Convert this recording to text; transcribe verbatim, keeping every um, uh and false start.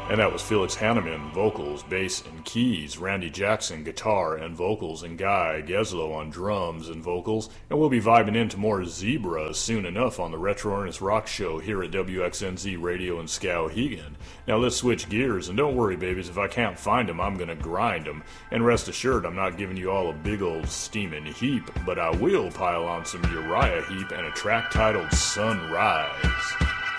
And that was Felix Hanneman, vocals, bass, and keys, Randy Jackson, guitar and vocals, and Guy Geslow on drums and vocals. And we'll be vibing into more Zebra soon enough on the Retro Ernest Rock Show here at W X N Z Radio in Skowhegan. Now let's switch gears, and don't worry, babies, if I can't find them, I'm gonna grind them. And rest assured, I'm not giving you all a big old steaming heap, but I will pile on some Uriah Heep and a track titled Sunrise.